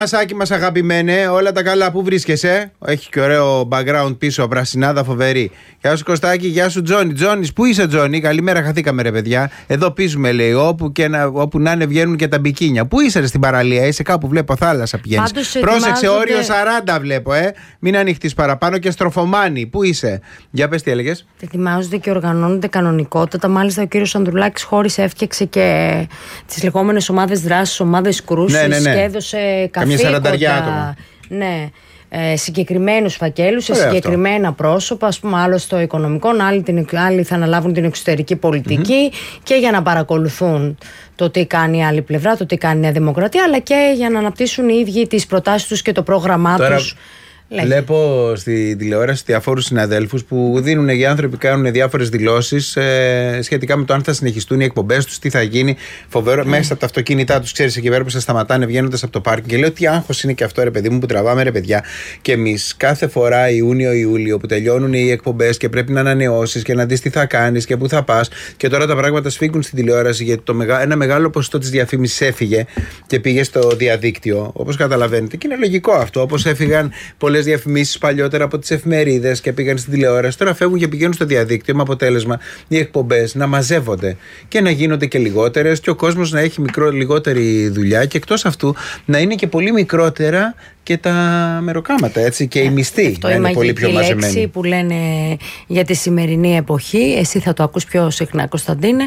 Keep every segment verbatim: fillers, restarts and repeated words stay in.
Σάκη μας αγαπημένε, όλα τα καλά, που βρίσκεσαι? Έχει και ωραίο background πίσω, πρασινάδα φοβερή. Γεια σου Κωστάκη, γεια σου Τζόνι. Τζόνις, πού είσαι Τζόνι? Καλημέρα, χαθήκαμε ρε παιδιά. Εδώ πίζουμε λέει, όπου, και να, όπου να είναι βγαίνουν και τα μπικίνια. Πού είσαι ρε, στην παραλία? Είσαι κάπου, βλέπω θάλασσα πηγαίνεις. Πρόσεξε, όριο σαράντα βλέπω, ε. Μην ανοιχτείς παραπάνω και στροφομάνι. Πού είσαι? Για πες τι έλεγες. Ετοιμάζονται και οργανώνονται κανονικότατα. Μάλιστα ο κύριος Ανδρουλάκης χώρις έφτιαξε και τις λεγόμενες ομάδες δράσης, ομάδες κρούσης, ναι, ναι, ναι. και έδωσε καθήκοντα. Ναι. Ε, συγκεκριμένους φακέλους σε συγκεκριμένα αυτό. Πρόσωπα, ας πούμε, άλλο στο οικονομικό, άλλοι, την, άλλοι θα αναλάβουν την εξωτερική πολιτική, mm-hmm. και για να παρακολουθούν το τι κάνει η άλλη πλευρά, το τι κάνει η Νέα Δημοκρατία, αλλά και για να αναπτύσσουν οι ίδιοι τις προτάσεις τους και το πρόγραμμά Τώρα... τους. Βλέπω στη τηλεόραση διαφόρους συναδέλφους που δίνουν, οι άνθρωποι κάνουν διάφορες δηλώσεις ε, σχετικά με το αν θα συνεχιστούν οι εκπομπές τους, τι θα γίνει. Φοβερό, mm. μέσα από τα αυτοκίνητά τους, ξέρεις, εκεί πέρα που σας σταματάνε βγαίνοντας από το πάρκινγκ. Και λέω τι άγχος είναι και αυτό, ρε παιδί μου, που τραβάμε, ρε παιδιά. Και εμείς κάθε φορά Ιούνιο-Ιούλιο που τελειώνουν οι εκπομπές και πρέπει να ανανεώσεις και να δεις τι θα κάνεις και πού θα πας. Και τώρα τα πράγματα σφίγγουν στην τηλεόραση γιατί το μεγα... ένα μεγάλο ποσοστό της διαφήμισης έφυγε και πήγε στο διαδίκτυο, όπως καταλαβαίνετε. Και είναι λογικό αυτό, όπως έφυγαν πολλές διαφημίσεις παλιότερα από τις εφημερίδες και πήγαν στην τηλεόραση. Τώρα φεύγουν και πηγαίνουν στο διαδίκτυο με αποτέλεσμα οι εκπομπές να μαζεύονται και να γίνονται και λιγότερες και ο κόσμος να έχει μικρό, λιγότερη δουλειά και εκτός αυτού να είναι και πολύ μικρότερα και τα μεροκάματα, έτσι, και οι μισθοί αυτό να είναι η πολύ πιο μαζεμένοι. Αυτό λέξη που λένε για τη σημερινή εποχή, εσύ θα το ακούς πιο συχνά Κωνσταντίνε,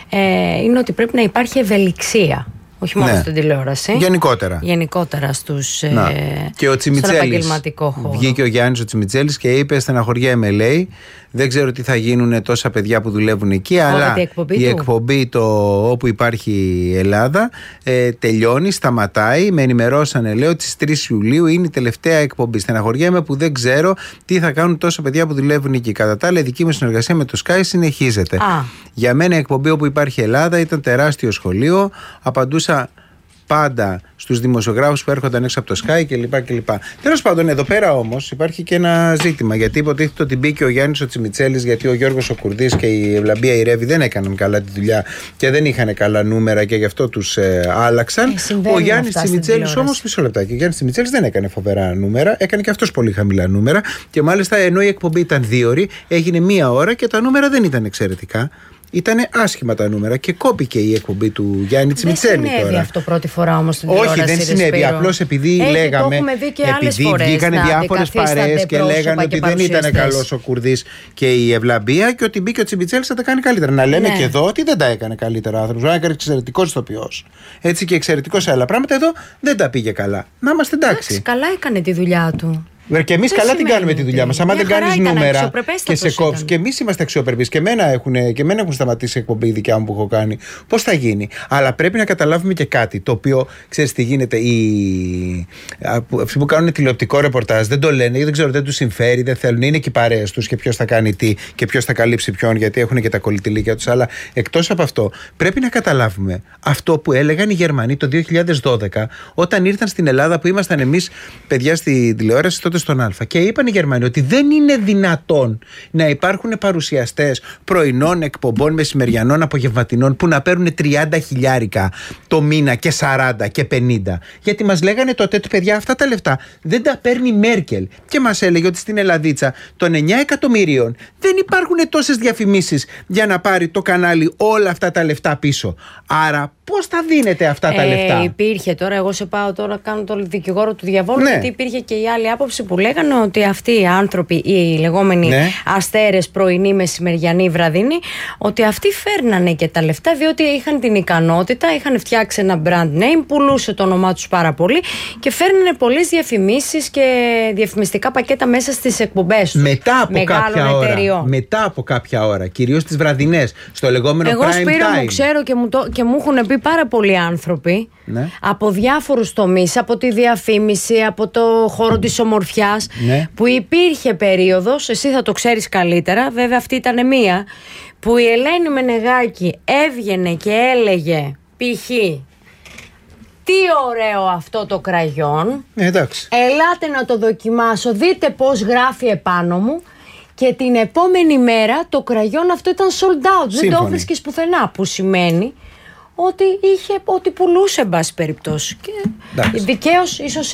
ε, είναι ότι πρέπει να υπάρχει ευελιξία. Όχι μόνο, ναι, στην τηλεόραση. Γενικότερα. Γενικότερα στους, ε, και ο στον επαγγελματικό χώρο. Βγήκε ο Γιάννης ο Τσιμιτσέλης και είπε: στεναχωριέμαι, λέει. Δεν ξέρω τι θα γίνουν τόσα παιδιά που δουλεύουν εκεί, αλλά η εκπομπή, η εκπομπή το, όπου υπάρχει η Ελλάδα ε, τελειώνει, σταματάει. Με ενημερώσανε, λέω, ότι στις τρεις Ιουλίου είναι η τελευταία εκπομπή. Στεναχωριέμαι που δεν ξέρω τι θα κάνουν τόσα παιδιά που δουλεύουν εκεί. Κατά τα άλλα, η δική μου συνεργασία με το Sky συνεχίζεται. Α. Για μένα η εκπομπή όπου υπάρχει η Ελλάδα ήταν τεράστιο σχολείο. Απαντούσα πάντα στους δημοσιογράφους που έρχονταν έξω από το Sky κλπ. κλπ. Τέλος πάντων, εδώ πέρα όμως υπάρχει και ένα ζήτημα. Γιατί υποτίθεται ότι μπήκε ο Γιάννης ο Τσιμιτσέλης, γιατί ο Γιώργος ο Κουρδής και η Ευλαμπία η Ρεύη δεν έκαναν καλά τη δουλειά και δεν είχαν καλά νούμερα και γι' αυτό τους ε, άλλαξαν. Ε, ο Γιάννης Τσιμιτσέλης όμως, μισό λεπτάκι, ο Γιάννης Τσιμιτσέλης δεν έκανε φοβερά νούμερα, έκανε και αυτός πολύ χαμηλά νούμερα. Και μάλιστα ενώ η εκπομπή ήταν δύο ώρες, έγινε μία ώρα και τα νούμερα δεν ήταν εξαιρετικά. Ήτανε άσχημα τα νούμερα και κόπηκε η εκπομπή του Γιάννη Τσιμιτσέλη. Δεν συνέβη αυτό πρώτη φορά όμως στην τηλεόραση. Όχι, δεν συνέβη. Απλώς επειδή Έχει, λέγαμε. Επειδή βγήκανε διάφορες παρέες και λέγανε ότι δεν ήταν καλός ο Κουρδής και η Ευλαμπία και ότι μπήκε ο Τσιμιτσέλης θα τα κάνει καλύτερα. Να λέμε, ναι, και εδώ ότι δεν τα έκανε καλύτερα ο άνθρωπος. Να έκανε εξαιρετικός ηθοποιός. Έτσι και εξαιρετικός σε άλλα πράγματα. Εδώ δεν τα πήγε καλά. Να είμαστε εντάξει. Καλά έκανε τη δουλειά του. Και εμείς καλά την κάνουμε τη δουλειά μας. Άμα δεν κάνεις νούμερα και σε κόψει. Και εμείς είμαστε αξιοπρεπείς. Και εμένα έχουν, και εμένα έχουν σταματήσει η εκπομπή δικιά μου που έχω κάνει. Πώς θα γίνει? Αλλά πρέπει να καταλάβουμε και κάτι. Το οποίο ξέρεις τι γίνεται. Οι... Αυτοί που κάνουν τηλεοπτικό ρεπορτάζ δεν το λένε, δεν ξέρω, δεν τους συμφέρει, δεν θέλουν. Είναι και οι παρέες τους και ποιος θα κάνει τι και ποιος θα καλύψει ποιον, γιατί έχουν και τα κολλητηλίκια τους. Αλλά εκτός από αυτό, πρέπει να καταλάβουμε αυτό που έλεγαν οι Γερμανοί το δύο χιλιάδες δώδεκα, όταν ήρθαν στην Ελλάδα που ήμασταν εμείς παιδιά στην τηλεόραση τότε στον Α. Και είπαν οι Γερμανοί ότι δεν είναι δυνατόν να υπάρχουν παρουσιαστές πρωινών εκπομπών, μεσημεριανών, απογευματινών που να παίρνουν τριάντα χιλιάρικα το μήνα και σαράντα και πενήντα. Γιατί μας λέγανε τότε ότι παιδιά αυτά τα λεφτά δεν τα παίρνει η Μέρκελ. Και μας έλεγε ότι στην Ελλαδίτσα των εννιά εκατομμυρίων δεν υπάρχουν τόσες διαφημίσεις για να πάρει το κανάλι όλα αυτά τα λεφτά πίσω. Άρα πώς θα δίνετε αυτά τα ε, λεφτά? Υπήρχε τώρα, εγώ σε πάω τώρα, κάνω το δικηγόρο του διαβόλου, ναι, γιατί υπήρχε και η άλλη άποψη που λέγανε ότι αυτοί οι άνθρωποι, οι λεγόμενοι, ναι, αστέρες, πρωινοί, μεσημεριανοί, βραδινοί, ότι αυτοί φέρνανε και τα λεφτά διότι είχαν την ικανότητα, είχαν φτιάξει ένα brand name, πουλούσε το όνομά τους πάρα πολύ και φέρνανε πολλές διαφημίσεις και διαφημιστικά πακέτα μέσα στις εκπομπές τους. Μετά από κάποια ώρα, μετά από κάποια ώρα, κυρίως τις βραδινές, στο λεγόμενο εγώ, prime Σπύρο, time. Εγώ μου ξέρω και μου, το, και μου έχουν πει πάρα πολλοί άνθρωποι, ναι, από διάφορους τομείς, από τη διαφήμιση, από το χώρο της ομορφιάς, ναι, που υπήρχε περίοδος, εσύ θα το ξέρεις καλύτερα, βέβαια αυτή ήταν μία, που η Ελένη Μενεγάκη έβγαινε και έλεγε π.χ. τι ωραίο αυτό το κραγιόν, ε, εντάξει, ελάτε να το δοκιμάσω, δείτε πως γράφει επάνω μου. Και την επόμενη μέρα το κραγιόν αυτό ήταν sold out. Σύμφωνη. Δεν το βρίσκεις πουθενά, που σημαίνει ότι είχε, ότι πουλούσε, εν πάση περιπτώσει. Και δικαίως ίσως